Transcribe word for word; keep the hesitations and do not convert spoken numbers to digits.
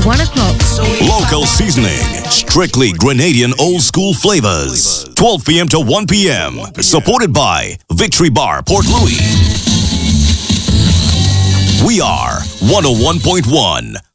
one o'clock. Local seasoning. Strictly Grenadian old school flavors. twelve p.m. to one p.m. Supported by Victory Bar, Port Louis. We are one oh one point one